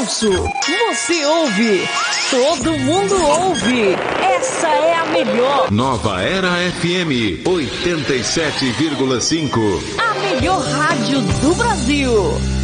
ouço, você ouve, todo mundo ouve. Essa é a melhor. Nova Era FM 87,5. A melhor rádio do Brasil.